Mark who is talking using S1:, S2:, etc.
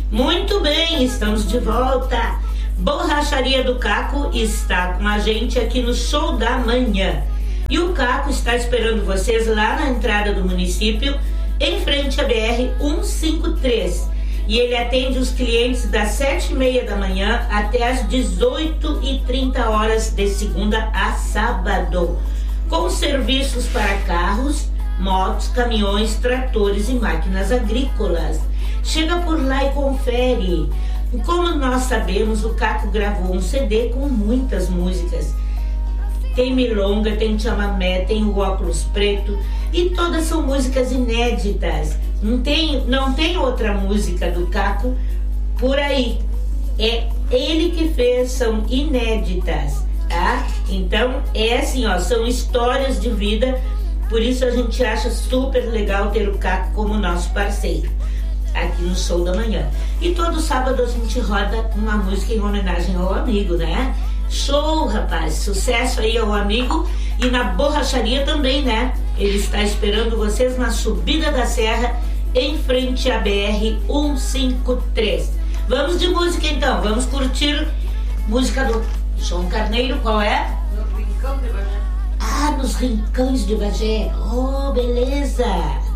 S1: Muito bem, estamos de volta. Borracharia do Caco está com a gente aqui no Show da Manhã. E o Caco está esperando vocês lá na entrada do município, em frente à BR-153. E ele atende os clientes das 7h30 da manhã até as 18h30 de segunda a sábado, com serviços para carros, motos, caminhões, tratores e máquinas agrícolas. Chega por lá e confere. Como nós sabemos, o Caco gravou um CD com muitas músicas. Tem milonga, tem chamamé, tem o óculos preto e todas são músicas inéditas. Não tem outra música do Caco por aí. É ele que fez, são inéditas, tá? Então é assim, ó, são histórias de vida. Por isso a gente acha super legal ter o Caco como nosso parceiro aqui no Show da Manhã. E todo sábado a gente roda uma música em homenagem ao amigo, né? Show, rapaz, sucesso aí ao amigo. E na borracharia também, né? Ele está esperando vocês na subida da serra, em frente à BR-153. Vamos de música então, vamos curtir música do João Carneiro, qual é?
S2: No Rincão de Bagé.
S1: Ah, nos Rincões de Bagé. Oh, beleza!